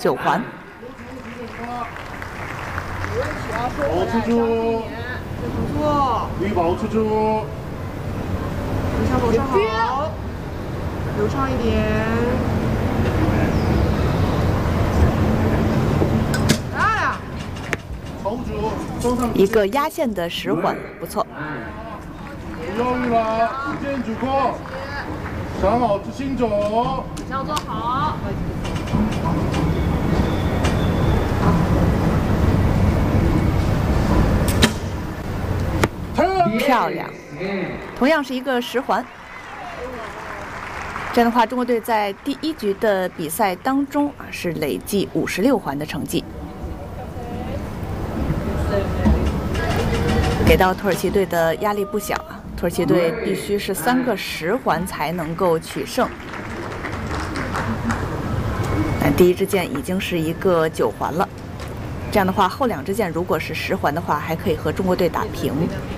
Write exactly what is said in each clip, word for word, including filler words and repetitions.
九环。 保出珠， 不错， 绿保出珠， 等下手上好，流畅一点。漂亮， 投主中上一个压线的十环，不错。 不犹豫了，时间主控，想好执行者， 要做好。 漂亮，同样是一个十环。这样的话，中国队在第一局的比赛当中啊是累计五十六环的成绩，给到土耳其队的压力不小啊。土耳其队必须是三个十环才能够取胜。但第一支箭已经是一个九环了，这样的话，后两支箭如果是十环的话，还可以和中国队打平。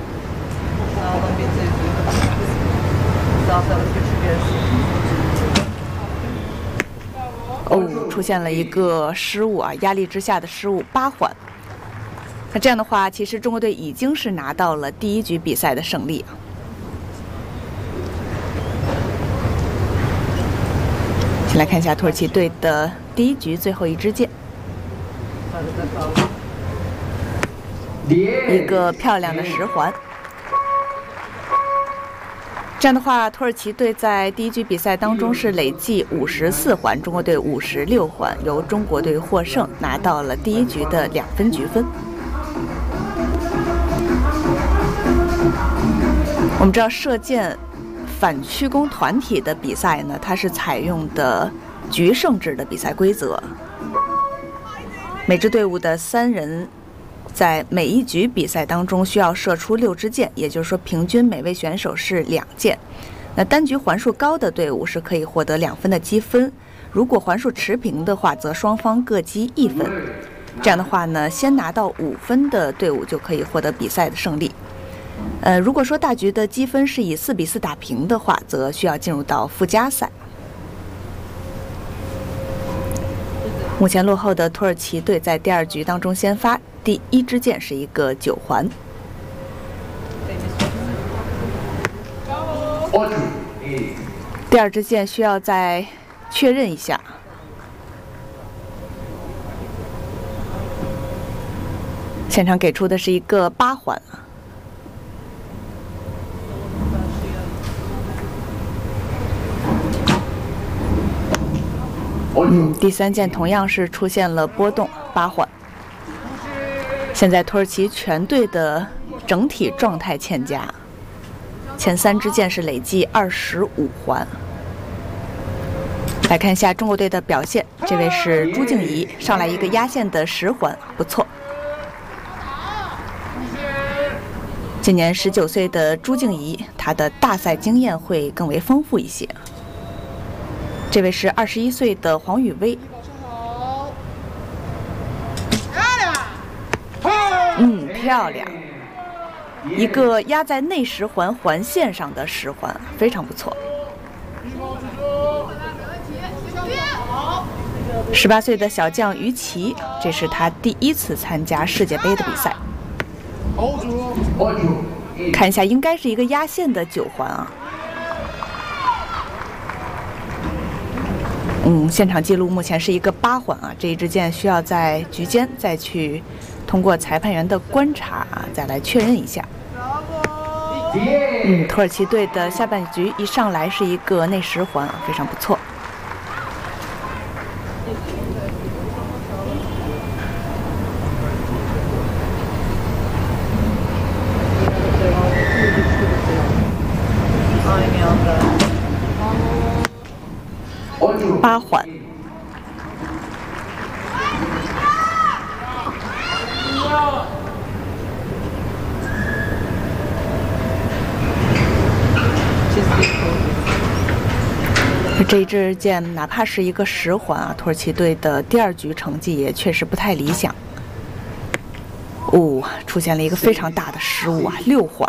哦，出现了一个失误啊，压力之下的失误，八环。那这样的话，其实中国队已经是拿到了第一局比赛的胜利啊。先来看一下土耳其队的第一局最后一支箭，一个漂亮的十环。这样的话，土耳其队在第一局比赛当中是累计五十四环，中国队五十六环，由中国队获胜，拿到了第一局的两分局分。我们知道射箭反曲弓团体的比赛呢，它是采用的局胜制的比赛规则，每支队伍的三人在每一局比赛当中需要射出六支箭，也就是说平均每位选手是两箭。那单局环数高的队伍是可以获得两分的积分，如果环数持平的话，则双方各积一分。这样的话呢，先拿到五分的队伍就可以获得比赛的胜利。呃，如果说大局的积分是以四比四打平的话，则需要进入到附加赛。目前落后的土耳其队在第二局当中先发，第一支箭是一个九环。第二支箭需要再确认一下。现场给出的是一个八环啊。嗯，第三箭同样是出现了波动，八环。现在土耳其全队的整体状态欠佳，前三支箭是累计二十五环。来看一下中国队的表现，这位是朱静怡，上来一个压线的十环，不错。今年十九岁的朱静怡，她的大赛经验会更为丰富一些。这位是二十一岁的黄雨薇，嗯，漂亮，一个压在内十环环线上的十环，非常不错。十八岁的小将于琦，这是他第一次参加世界杯的比赛。看一下，应该是一个压线的九环啊。嗯，现场记录目前是一个八环啊，这一支箭需要在局间再去通过裁判员的观察啊，再来确认一下。嗯，土耳其队的下半局一上来是一个内十环啊，非常不错。八环。这一支箭哪怕是一个十环啊，土耳其队的第二局成绩也确实不太理想。哦，出现了一个非常大的失误啊，六环。